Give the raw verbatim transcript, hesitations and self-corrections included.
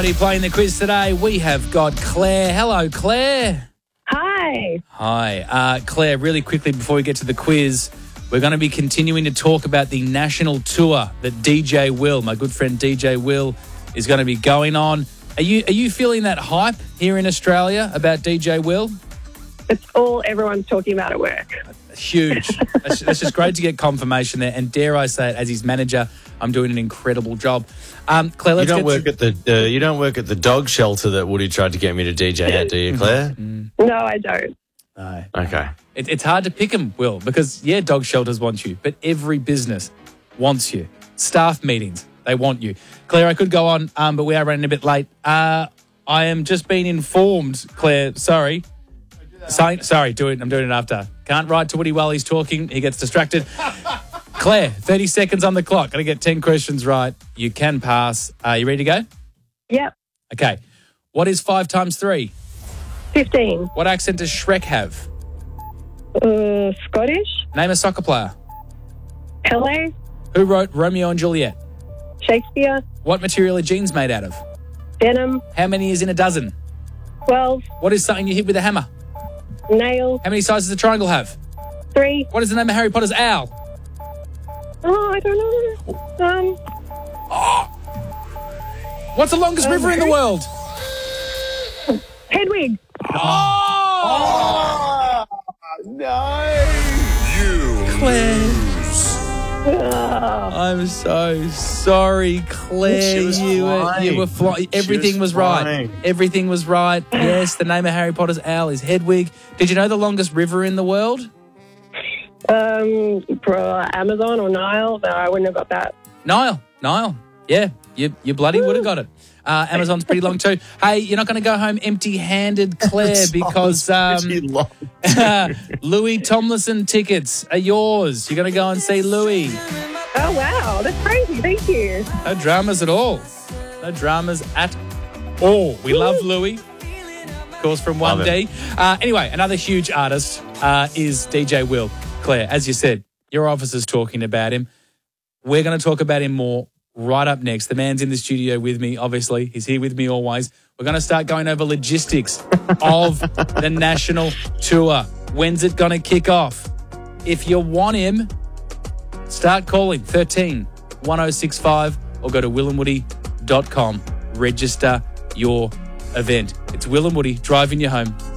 Alrighty, playing the quiz today, we have got Claire. Hello, Claire. Hi. Hi. Uh, Claire, really quickly before we get to the quiz, we're going to be continuing to talk about the national tour that D J Will, my good friend D J Will, is going to be going on. Are you are you feeling that hype here in Australia about D J Will? It's all everyone's talking about at work. Huge. That's, that's just great to get confirmation there. And dare I say it, as his manager, I'm doing an incredible job. Um, Claire, let's you don't get work to... at the uh, you don't work at the dog shelter that Woody tried to get me to D J at, do you, Claire? No, I don't. No. Okay. It, it's hard to pick them, Will, because, yeah, dog shelters want you, but every business wants you. Staff meetings, they want you. Claire, I could go on, um, but we are running a bit late. Uh, I am just being informed, Claire, sorry. Sorry, sorry, do it. I'm doing it after. Can't write to Woody while he's talking. He gets distracted. Claire, thirty seconds on the clock. Got to get ten questions right. You can pass. Are you ready to go? Yep. Okay. What is five times three? fifteen. What accent does Shrek have? Uh, Scottish. Name a soccer player. Pele. Who wrote Romeo and Juliet? Shakespeare. What material are jeans made out of? Denim. How many is in a dozen? twelve. What is something you hit with a hammer? Nail. How many sides does a triangle have? Three. What is the name of Harry Potter's owl? Oh, I don't know. Um. What's the longest Um, river in the world? Hedwig. Oh! No. Claire. Ugh. I'm so sorry, Claire. She was you were, flying. you were flying. She Everything was, was right. flying. Everything was right. Yes, the name of Harry Potter's owl is Hedwig. Did you know the longest river in the world? Um, for Amazon or Nile. No, I wouldn't have got that. Nile. Nile. Yeah, you, you bloody would have got it. Uh, Amazon's pretty long too. Hey, you're not going to go home empty-handed, Claire, because um, Pretty long. Louis Tomlinson tickets are yours. You're going to go and see Louis. Oh, wow. That's crazy. Thank you. No dramas at all. No dramas at all. We love Louis. Of course, from one Love D. Uh, anyway, another huge artist uh, is D J Will. Claire, as you said, your officer's talking about him. We're going to talk about him more right up next. The man's in the studio with me, obviously. He's here with me always. We're going to start going over logistics of the national tour. When's it going to kick off? If you want him, start calling thirteen one oh six five or go to will and woody dot com. Register your event. It's Will and Woody driving you home.